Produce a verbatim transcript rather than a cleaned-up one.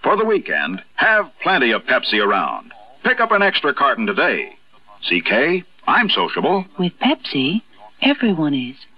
For the weekend, have plenty of Pepsi around. Pick up an extra carton today. C K, I'm sociable. With Pepsi, everyone is.